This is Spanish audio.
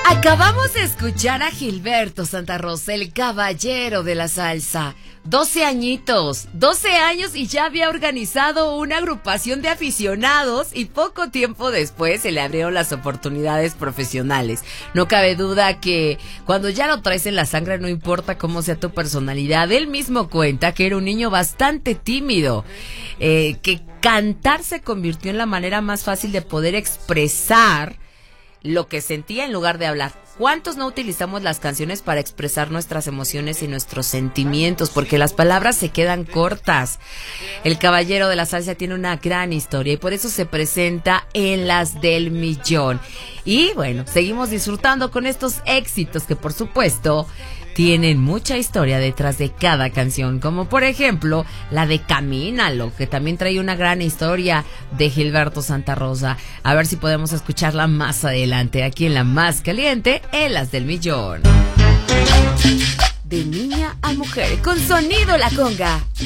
Acabamos de escuchar a Gilberto Santa Rosa, el caballero de la salsa. 12 años y ya había organizado una agrupación de aficionados y poco tiempo después se le abrieron las oportunidades profesionales. No cabe duda que cuando ya lo traes en la sangre no importa cómo sea tu personalidad. Él mismo cuenta que era un niño bastante tímido, que cantar se convirtió en la manera más fácil de poder expresar lo que sentía en lugar de hablar. ¿Cuántos no utilizamos las canciones para expresar nuestras emociones y nuestros sentimientos? Porque las palabras se quedan cortas. El caballero de la salsa tiene una gran historia y por eso se presenta en Las del Millón. Y bueno, seguimos disfrutando con estos éxitos que por supuesto tienen mucha historia detrás de cada canción, como por ejemplo la de Camínalo, que también trae una gran historia de Gilberto Santa Rosa. A ver si podemos escucharla más adelante, aquí en La Más Caliente, en Las del Millón. De niña a mujer, con sonido La Conga.